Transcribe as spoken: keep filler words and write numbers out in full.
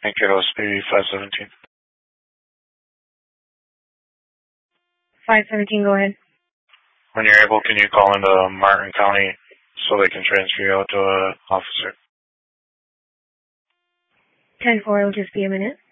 Thank you. That was P five seventeen. five seventeen, go ahead. When you're able, can you call into Martin County so they can transfer you out to an officer? ten four, it'll just be a minute.